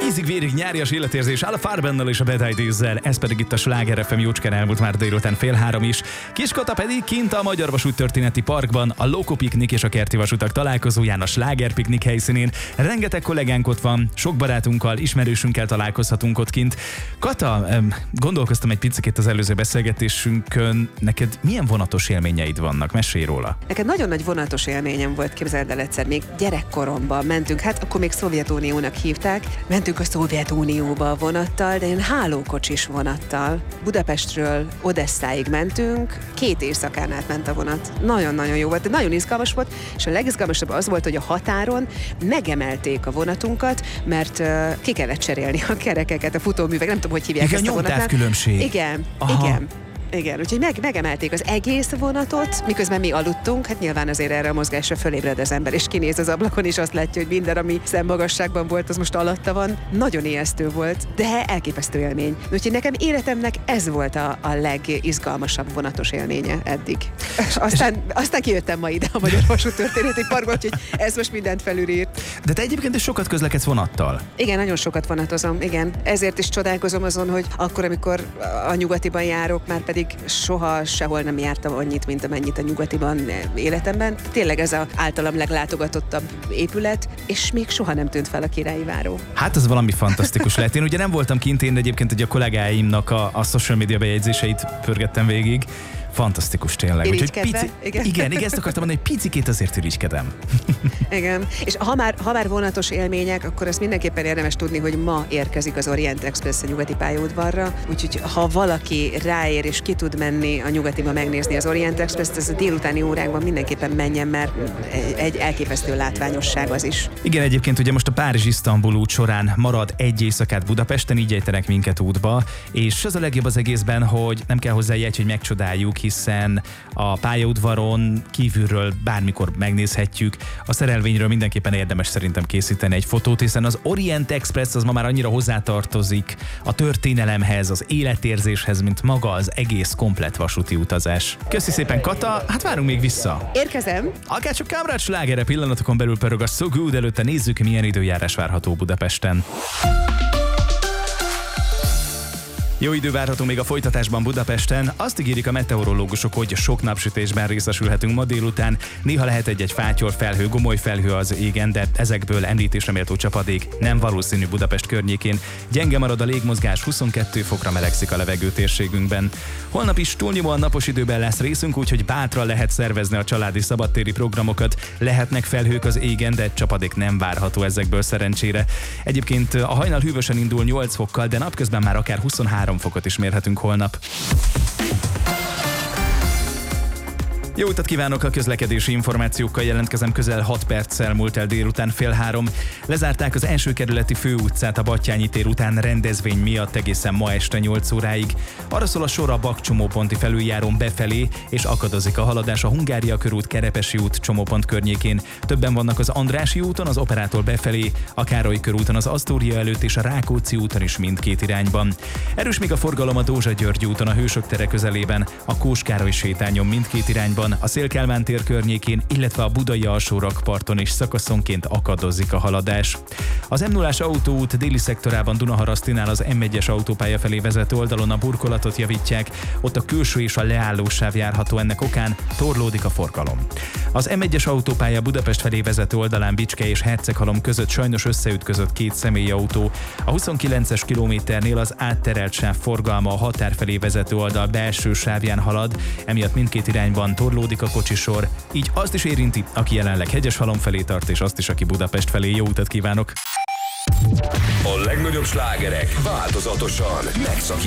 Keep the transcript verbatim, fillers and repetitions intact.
Ízig-vérig nyárias életérzés áll a Farbennel és a Bad Ideas-zel, ez pedig itt a Sláger ef em jócskán elmúlt már délután fél három is. Kiskata pedig kint a Magyar Vasút Történeti Parkban, a Lóko Piknik és a Kerti Vasutak találkozóján, a Sláger Piknik helyszínén. Rengeteg kollégánk ott van, sok barátunkkal, ismerősünkkel találkozhatunk ott kint. Kata, gondolkoztam egy picit az előző beszélgetésünkön, neked milyen vonatos élményeid vannak? Mesélj róla. Neked nagyon nagy vonatos élményem volt, képzeld el, egyszer még gyerekkoromban mentünk, hát akkor még Szovjetuniónak hívták, mentünk a Szovjetunióba a vonattal, de én hálókocsis vonattal. Budapestről Odesszáig mentünk, két éjszakán át ment a vonat. Nagyon-nagyon jó volt, de nagyon izgalmas volt, és a legizgalmasabb az volt, hogy a határon megemelték a vonatunkat, mert uh, ki kellett cserélni a kerekeket, a futóművek, nem tudom, hogy hívják igen, ezt a vonatnál. Különbség. Igen, aha. igen. Igen, úgyhogy meg, megemelték az egész vonatot, miközben mi aludtunk, hát nyilván azért erre a mozgásra fölébred az ember, és kinéz az ablakon, és azt látja, hogy minden, ami szemmagasságban volt, az most alatta van. Nagyon ijesztő volt, de elképesztő élmény. Úgyhogy nekem életemnek ez volt a, a legizgalmasabb vonatos élménye eddig. Aztán, aztán kijöttem ma ide a Magyar Vasút Történeti Parkba, úgyhogy ez most mindent felülírt. De te egyébként is sokat közlekedsz vonattal. Igen, nagyon sokat vonatozom, igen. Ezért is csodálkozom azon, hogy akkor, amikor a nyugatiban járok, már pedig soha sehol nem jártam annyit, mint amennyit a nyugatiban életemben. Tényleg ez az általam leglátogatottabb épület, és még soha nem tűnt fel a Királyi Váró. Hát ez valami fantasztikus lehet. Én ugye nem voltam kint, én egyébként ugye a kollégáimnak a, a social media bejegyzéseit pörgettem végig. Fantasztikus tényleg. Irigykedve, pici... igen. Igen, igen, ezt akartam mondani, hogy picikét azért irigykedem. Igen, és ha már, ha már vonatos élmények, akkor ezt mindenképpen érdemes tudni, hogy ma érkezik az Orient Express a nyugati pályaudvarra, úgyhogy ha valaki ráér és ki tud menni a nyugatiba megnézni az Orient Express-t, ez a délutáni órákban mindenképpen menjen, mert egy elképesztő látványosság az is. Igen, egyébként ugye most a Párizs-Isztambul út során marad egy éjszakát Budapesten, így ejtenek minket útba, és az a legjobb az egészben, hogy nem kell hozzá jegy, hogy megcsodáljuk, hiszen a pályaudvaron kívülről bármikor megnézhetjük. A szerelvényről mindenképpen érdemes szerintem készíteni egy fotót, hiszen az Orient Express az ma már annyira hozzátartozik a történelemhez, az életérzéshez, mint maga az egész komplett vasúti utazás. Köszi szépen, Kata, hát várunk még vissza. Érkezem. Akárcsak Kámrád Slágere pillanatokon belül pörög a So Good, előtte nézzük, milyen időjárás várható Budapesten. Jó idő várható még a folytatásban Budapesten. Azt ígérik a meteorológusok, hogy sok napsütésben részesülhetünk ma délután. Néha lehet egy-egy fátyor felhő, gomoly felhő az égen, de ezekből említésre méltó csapadék nem valószínű Budapest környékén. Gyenge marad a légmozgás, huszonkettő fokra melegszik a levegő térségünkben. Holnap is túlnyomóan napos időben lesz részünk, úgyhogy bátran lehet szervezni a családi szabadtéri programokat. Lehetnek felhők az égen, de csapadék nem várható ezekből szerencsére. Egyébként a hajnal hűvösen indul nyolc fokkal, de napközben már akár huszonhárom fokot is mérhetünk holnap. Jó utat kívánok, a közlekedési információkkal jelentkezem, közel hat perccel múlt el délután fél három. Lezárták az első kerületi főutcát a Batthyány tér után rendezvény miatt egészen ma este nyolc óráig. Arra szól a sor a Bak csomóponti felüljárón befelé, és akadozik a haladás a Hungária körút, Kerepesi út csomópont környékén. Többen vannak az Andrássy úton, az Operától befelé, a Károly körúton, az Asztória előtt és a Rákóczi úton is mindkét irányban. Erős még a forgalom a Dózsa-György úton, a Hősök tere közelében, a Kós Károly sétányon mindkét irányban, a Széll-Kálmán tér környékén, illetve a Budai alsórakparton is szakaszonként akadozik a haladás. Az em nullás autóút déli szektorában Dunaharasztinál az em egyes autópálya felé vezető oldalon a burkolatot javítják, ott a külső és a leállósáv járható, ennek okán torlódik a forgalom. Az em egyes autópálya Budapest felé vezető oldalán Bicske és Herceghalom között sajnos összeütközött két személyautó. A huszonkilences kilométernél az átterelt sáv forgalma a határ felé vezető oldal belső sávján halad, emiatt mindkét irányban torlódik a kocsisor, így azt is érinti, aki jelenleg Hegyeshalom felé tart, és azt is, aki Budapest felé. Jó utat kívánok! A legnagyobb slágerek változatosan megszakítják